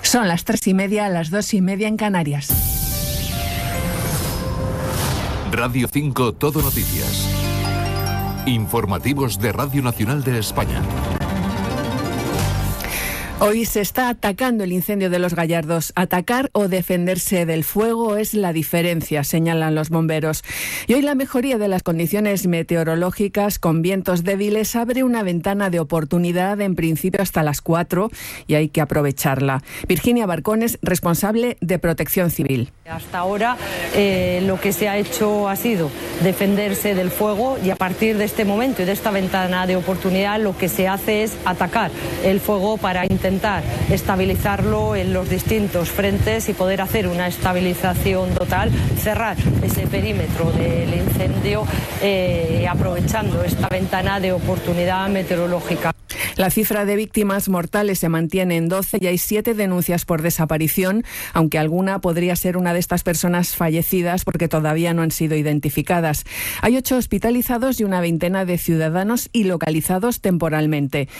Son las 3:30, las 2:30 en Canarias. Radio 5 Todo Noticias. Informativos de Radio Nacional de España. Hoy se está atacando el incendio de Los Gallardos. Atacar o defenderse del fuego es la diferencia, señalan los bomberos. Y hoy la mejoría de las condiciones meteorológicas con vientos débiles abre una ventana de oportunidad en principio hasta las 4 y hay que aprovecharla. Virginia Barcones, responsable de Protección Civil. Hasta ahora lo que se ha hecho ha sido defenderse del fuego y a partir de este momento y de esta ventana de oportunidad lo que se hace es atacar el fuego para intentar estabilizarlo en los distintos frentes y poder hacer una estabilización total, cerrar ese perímetro del incendio aprovechando esta ventana de oportunidad meteorológica. La cifra de víctimas mortales se mantiene en 12 y hay 7 denuncias por desaparición, aunque alguna podría ser una de estas personas fallecidas porque todavía no han sido identificadas. Hay 8 hospitalizados y una veintena de ciudadanos ilocalizados temporalmente.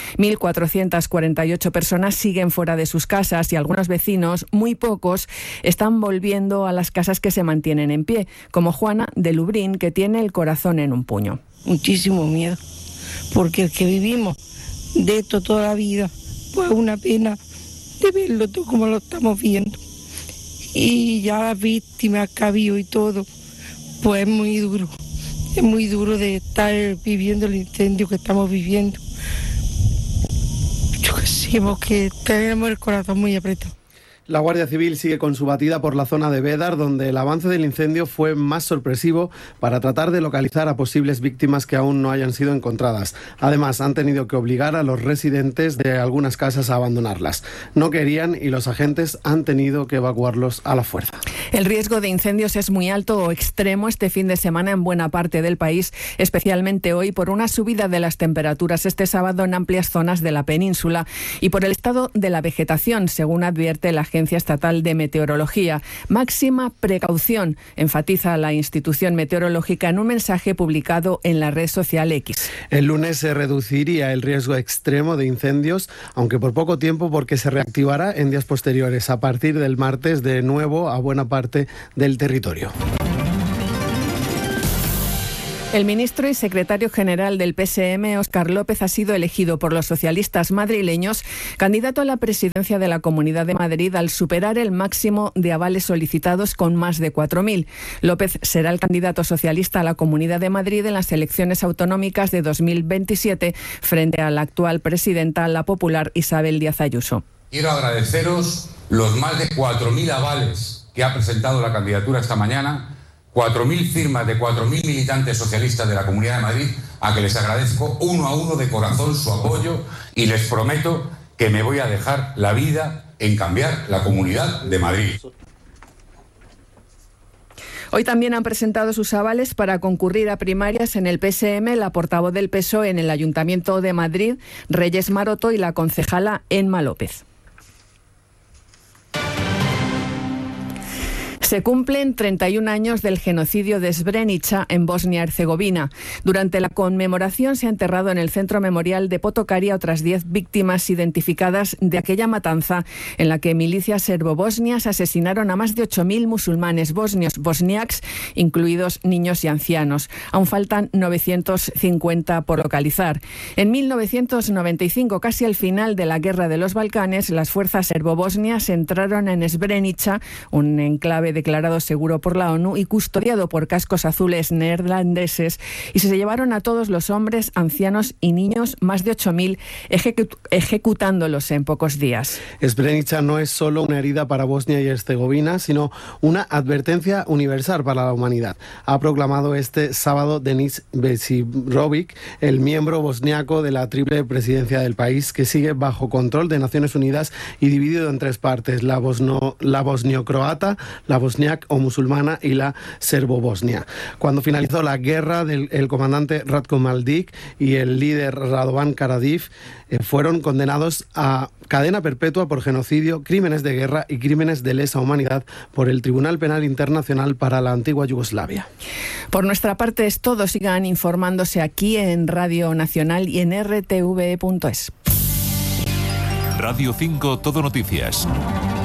1.448 personas siguen fuera de sus casas y algunos vecinos, muy pocos, están volviendo a las casas que se mantienen en pie, como Juana de Lubrín, que tiene el corazón en un puño. Muchísimo miedo, porque el que vivimos de esto toda la vida, pues una pena de verlo todo como lo estamos viendo. Y ya las víctimas que ha habido y todo, pues es muy duro de estar viviendo el incendio que estamos viviendo. Yo que sí, porque tenemos el corazón muy apretado. La Guardia Civil sigue con su batida por la zona de Bédar, donde el avance del incendio fue más sorpresivo para tratar de localizar a posibles víctimas que aún no hayan sido encontradas. Además, han tenido que obligar a los residentes de algunas casas a abandonarlas. No querían y los agentes han tenido que evacuarlos a la fuerza. El riesgo de incendios es muy alto o extremo este fin de semana en buena parte del país, especialmente hoy por una subida de las temperaturas este sábado en amplias zonas de la península y por el estado de la vegetación, según advierte la Agencia Estatal de Meteorología. Máxima precaución, enfatiza la institución meteorológica en un mensaje publicado en la red social X. El lunes se reduciría el riesgo extremo de incendios, aunque por poco tiempo porque se reactivará en días posteriores, a partir del martes de nuevo a buena parte del territorio. El ministro y secretario general del PSM, Óscar López, ha sido elegido por los socialistas madrileños candidato a la presidencia de la Comunidad de Madrid al superar el máximo de avales solicitados con más de 4.000. López será el candidato socialista a la Comunidad de Madrid en las elecciones autonómicas de 2027 frente a la actual presidenta, la popular Isabel Díaz Ayuso. Quiero agradeceros los más de 4.000 avales que ha presentado la candidatura esta mañana. 4.000 firmas de 4.000 militantes socialistas de la Comunidad de Madrid, a que les agradezco uno a uno de corazón su apoyo y les prometo que me voy a dejar la vida en cambiar la Comunidad de Madrid. Hoy también han presentado sus avales para concurrir a primarias en el PSM la portavoz del PSOE en el Ayuntamiento de Madrid, Reyes Maroto, y la concejala Enma López. Se cumplen 31 años del genocidio de Srebrenica en Bosnia-Herzegovina. Durante la conmemoración se ha enterrado en el Centro Memorial de Potokari a otras 10 víctimas identificadas de aquella matanza en la que milicias serbobosnias asesinaron a más de 8.000 musulmanes bosniaks, incluidos niños y ancianos. Aún faltan 950 por localizar. En 1995, casi al final de la Guerra de los Balcanes, las fuerzas serbobosnias entraron en Srebrenica, un enclave declarado seguro por la ONU y custodiado por cascos azules neerlandeses, y se llevaron a todos los hombres, ancianos y niños, más de 8.000, ejecutándolos en pocos días. Srebrenica no es solo una herida para Bosnia y Herzegovina, sino una advertencia universal para la humanidad. Ha proclamado este sábado Denis Besirovic, el miembro bosniaco de la triple presidencia del país, que sigue bajo control de Naciones Unidas y dividido en 3 partes: la bosnio-croata, la bosniak o musulmana y la serbo-bosnia. Cuando finalizó la guerra, el comandante Ratko Mladic y el líder Radovan Karadzic fueron condenados a cadena perpetua por genocidio, crímenes de guerra y crímenes de lesa humanidad por el Tribunal Penal Internacional para la antigua Yugoslavia. Por nuestra parte es todo. Sigan informándose aquí en Radio Nacional y en rtve.es. Radio 5 Todo Noticias.